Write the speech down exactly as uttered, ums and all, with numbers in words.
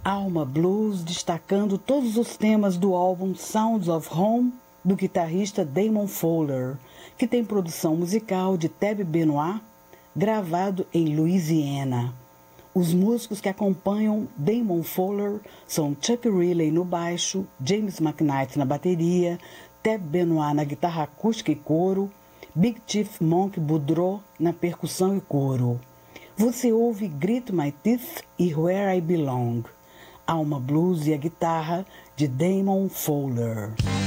Alma Blues, destacando todos os temas do álbum Sounds of Home, do guitarrista Damon Fowler, que tem produção musical de Tab Benoit, gravado em Louisiana. Os músicos que acompanham Damon Fowler são Chuck Riley no baixo, James McKnight na bateria, Tab Benoit na guitarra acústica e coro, Big Chief Monk Boudreaux na percussão e coro. Você ouve Grit My Teeth e Where I Belong, Alma Blues e a guitarra de Damon Fowler.